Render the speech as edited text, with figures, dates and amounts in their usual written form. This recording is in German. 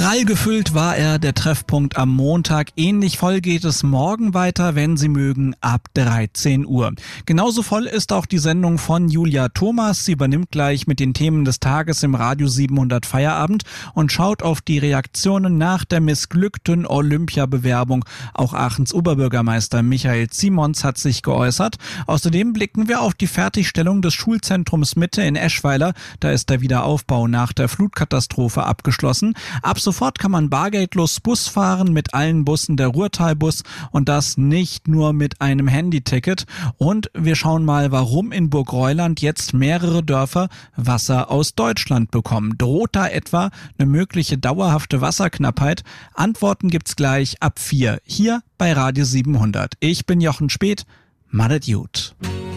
Prall gefüllt war er, der Treffpunkt am Montag. Ähnlich voll geht es morgen weiter, wenn Sie mögen, ab 13 Uhr. Genauso voll ist auch die Sendung von Julia Thomas. Sie übernimmt gleich mit den Themen des Tages im Radio 700 Feierabend und schaut auf die Reaktionen nach der missglückten Olympiabewerbung. Auch Aachens Oberbürgermeister Michael Simons hat sich geäußert. Außerdem blicken wir auf die Fertigstellung des Schulzentrums Mitte in Eschweiler. Da ist der Wiederaufbau nach der Flutkatastrophe abgeschlossen. Ab sofort kann man bargeldlos Bus fahren mit allen Bussen der Ruhrtalbus und das nicht nur mit einem Handyticket. Und wir schauen mal, warum in Burgreuland jetzt mehrere Dörfer Wasser aus Deutschland bekommen. Droht da etwa eine mögliche dauerhafte Wasserknappheit? Antworten gibt's gleich ab 4 hier bei Radio 700. Ich bin Jochen Speth. Madet gut.